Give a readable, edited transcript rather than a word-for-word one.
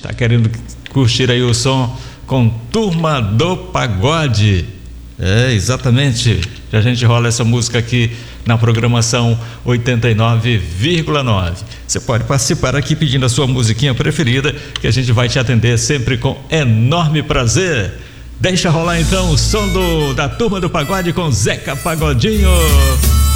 Tá querendo curtir aí o som com Turma do Pagode. É, exatamente. A gente rola essa música aqui na programação 89,9. Você pode participar aqui pedindo a sua musiquinha preferida, que a gente vai te atender sempre com enorme prazer. Deixa rolar então o som da Turma do Pagode com Zeca Pagodinho.